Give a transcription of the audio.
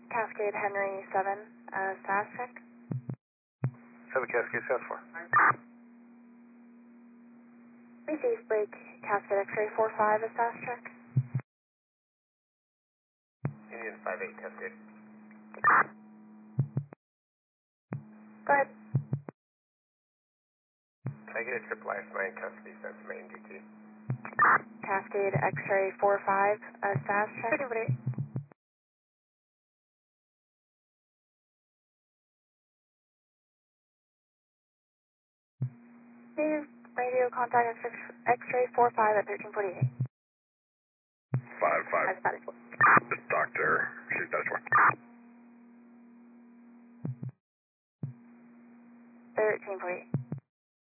Cascade Henry 7, SAS check. 7 Cascade SAS 4. Receive break, Cascade X-ray 45, SAS check. Indian 5-8 Cascade. Go ahead. Can I get a triple I-9 custody sense main GT? Cascade X-ray 45, SAS check. Receive radio contact X-ray 45 at 1348. 5-5. This Dr. She's Dash 1. 1348.